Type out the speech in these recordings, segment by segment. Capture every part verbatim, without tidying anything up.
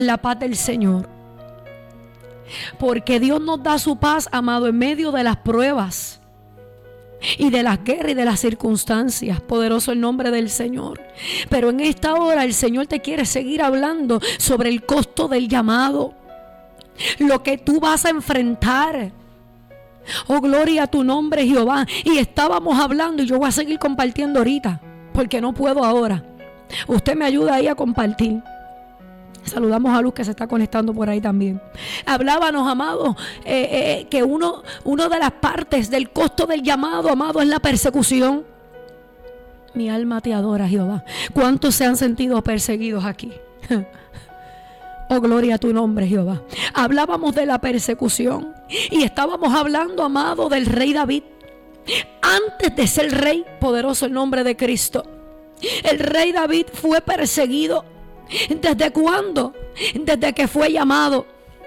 la paz del Señor. Porque Dios nos da su paz, amado, en medio de las pruebas y de las guerras y de las circunstancias. Poderoso el nombre del Señor. Pero en esta hora el Señor te quiere seguir hablando sobre el costo del llamado, lo que tú vas a enfrentar. Oh, gloria a tu nombre, Jehová. Y estábamos hablando, y yo voy a seguir compartiendo ahorita, porque no puedo ahora. Usted me ayuda ahí a compartir. Saludamos a Luz, que se está conectando por ahí también. Hablábamos, amado, eh, eh, que uno, uno de las partes del costo del llamado, amado, es la persecución. Mi alma te adora, Jehová. ¿Cuántos se han sentido perseguidos aquí? Oh, gloria a tu nombre, Jehová. Hablábamos de la persecución y estábamos hablando, amado, del rey David. Antes de ser rey, poderoso el nombre de Cristo, el rey David fue perseguido. ¿Desde cuándo? Desde que fue llamado.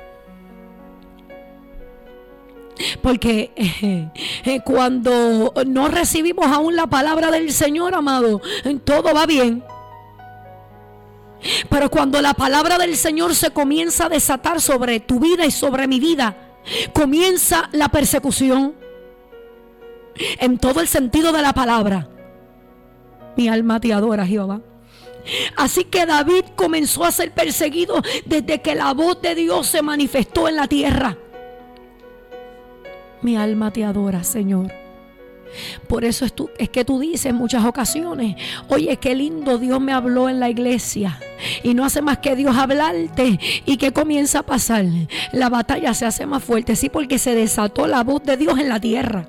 Porque eh, eh, cuando no recibimos aún la palabra del Señor, amado, todo va bien. Pero cuando la palabra del Señor se comienza a desatar sobre tu vida y sobre mi vida, comienza la persecución. En todo el sentido de la palabra. Mi alma te adora, Jehová. Así que David comenzó a ser perseguido desde que la voz de Dios se manifestó en la tierra. Mi alma te adora, Señor. Por eso es, tú, es que tú dices en muchas ocasiones: oye, qué lindo Dios me habló en la iglesia. Y no hace más que Dios hablarte. ¿Y qué comienza a pasar? La batalla se hace más fuerte. Sí, porque se desató la voz de Dios en la tierra.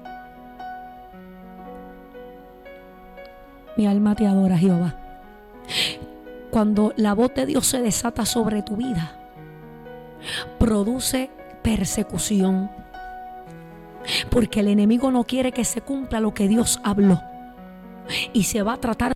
Mi alma te adora, Jehová. Cuando la voz de Dios se desata sobre tu vida, produce persecución. Porque el enemigo no quiere que se cumpla lo que Dios habló. Y se va a tratar